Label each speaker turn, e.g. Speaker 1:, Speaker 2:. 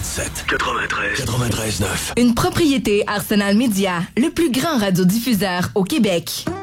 Speaker 1: 93.9.
Speaker 2: Une propriété Arsenal Media, le plus grand radiodiffuseur au Québec.